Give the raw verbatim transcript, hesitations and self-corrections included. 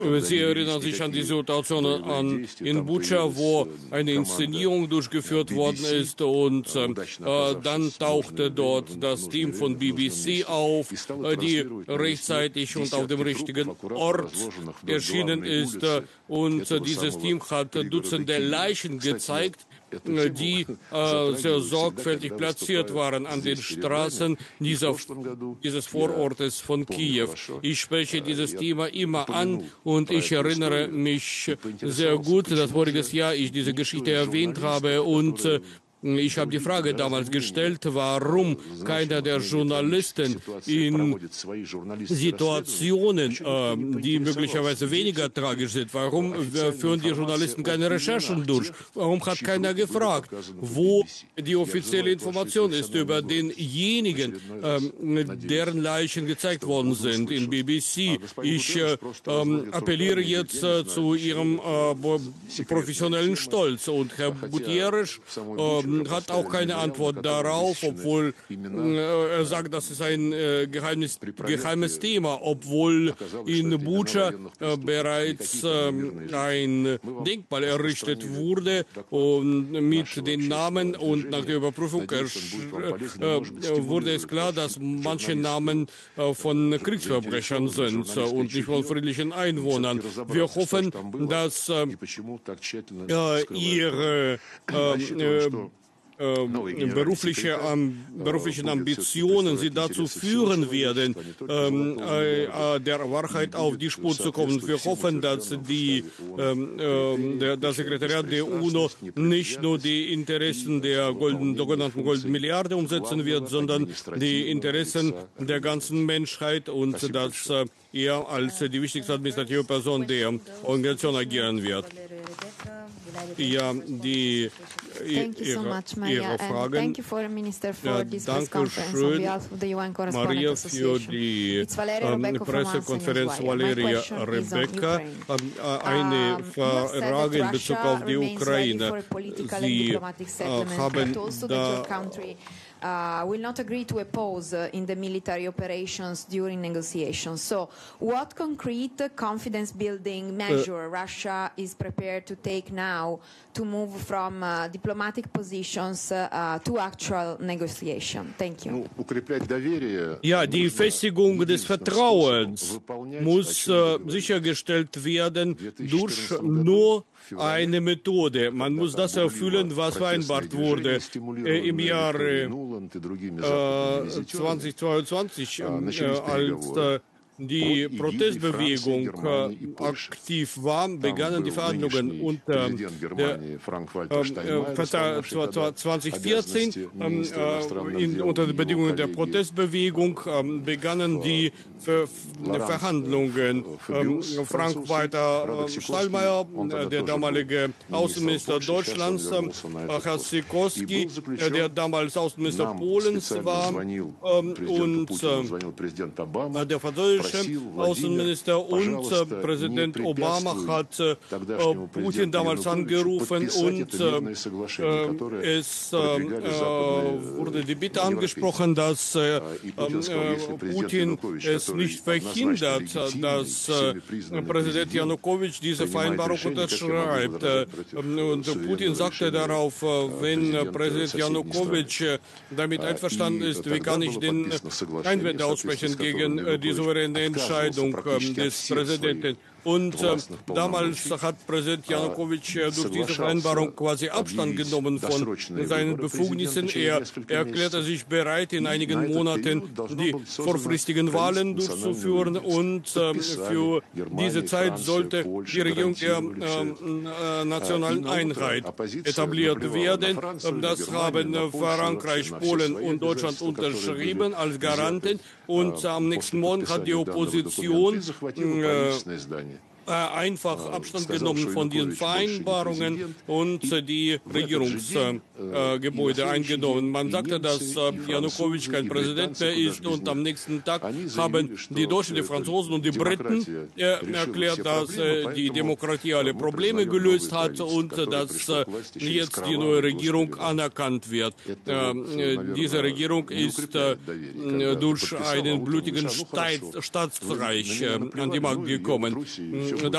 Sie erinnern sich an die Situation an, in Butscha, wo eine Inszenierung durchgeführt worden ist und äh, dann tauchte dort das Team von B B C auf, äh, die rechtzeitig und auf dem richtigen Ort erschienen ist. Äh, und äh, dieses Team hat Dutzende Leichen gezeigt, die äh, sehr sorgfältig platziert waren an den Straßen dieser, dieses Vorortes von Kiew. Ich spreche dieses Thema immer an und ich erinnere mich sehr gut, dass voriges Jahr ich diese Geschichte erwähnt habe und äh, ich habe die Frage damals gestellt, warum keiner der Journalisten in Situationen, äh, die möglicherweise weniger tragisch sind, warum äh, führen die Journalisten keine Recherchen durch? Warum hat keiner gefragt, wo die offizielle Information ist über denjenigen, äh, deren Leichen gezeigt worden sind in B B C? Ich äh, äh, appelliere jetzt äh, zu Ihrem äh, professionellen Stolz und Herr Gutierrez äh, hat auch keine Antwort darauf, obwohl äh, er sagt, das ist ein äh, geheimes, geheimes Thema, obwohl in Butscha äh, bereits äh, ein Denkmal errichtet wurde und mit den Namen und nach der Überprüfung äh, äh, wurde es klar, dass manche Namen äh, von Kriegsverbrechern sind äh, und nicht von friedlichen Einwohnern. Wir hoffen, dass äh, äh, ihre äh, äh, berufliche, ähm, beruflichen Ambitionen sie dazu führen werden, ähm, äh, der Wahrheit auf die Spur zu kommen. Wir hoffen, dass die, ähm, äh, der, das Sekretariat der UNO nicht nur die Interessen der golden, sogenannten Golden Milliarde umsetzen wird, sondern die Interessen der ganzen Menschheit und dass äh, er als die wichtigste administrative Person der Organisation agieren wird. Ja, die ihre, ihre Fragen. Ja, danke schön, Maria, für die ähm, Pressekonferenz Valeria Rebecca. Ähm, eine Frage in Bezug auf die Ukraine. Sie äh, haben da Uh, will not agree to oppose uh, in the military operations during negotiations. So, what concrete confidence-building measure uh, Russia is prepared to take now to move from uh, diplomatic positions uh, to actual negotiation? Thank you. Ja, die Festigung des Vertrauens muss äh, sichergestellt werden durch nur eine Methode. Man muss das erfüllen, was vereinbart wurde äh, im Jahre äh, zweitausendzweiundzwanzig, äh, als äh, die Protestbewegung äh, aktiv war, begannen die Verhandlungen und äh, der, äh, zwanzig vierzehn äh, in, unter den Bedingungen der Protestbewegung äh, begannen die Ver Verhandlungen. Äh, Frank-Walter äh, Steinmeier, äh, der damalige Außenminister Deutschlands, äh, Herr Sikorski, äh, der damals Außenminister Polens war, äh, und äh, der französische Außenminister und äh, Präsident Obama hat äh, Putin damals angerufen und äh, es äh, wurde die Bitte angesprochen, dass äh, äh, Putin es nicht verhindert, dass äh, Präsident Janukowitsch diese Vereinbarung unterschreibt. Äh, und Putin sagte darauf, äh, wenn Präsident Janukowitsch äh, damit einverstanden ist, wie kann ich den Einwände aussprechen gegen äh, die souveräne Entscheidung äh, des Präsidenten. Und äh, damals hat Präsident Janukowitsch äh, durch diese Vereinbarung quasi Abstand genommen von seinen Befugnissen. Er erklärte sich bereit, in einigen Monaten die vorfristigen Wahlen durchzuführen und äh, für diese Zeit sollte die Regierung der äh, nationalen Einheit etabliert werden. Das haben Frankreich, Polen und Deutschland unterschrieben als Garanten und am nächsten Morgen hat die Opposition äh, einfach Abstand genommen von diesen Vereinbarungen und die Regierungsgebäude äh, eingenommen. Man sagte, dass äh, Janukowitsch kein Präsident mehr ist und am nächsten Tag haben die Deutschen, die Franzosen und die Briten äh, erklärt, dass äh, die Demokratie alle Probleme gelöst hat und äh, dass äh, jetzt die neue Regierung anerkannt wird. Äh, diese Regierung ist äh, durch einen blutigen Staat, Staatsstreich äh, an die Macht gekommen.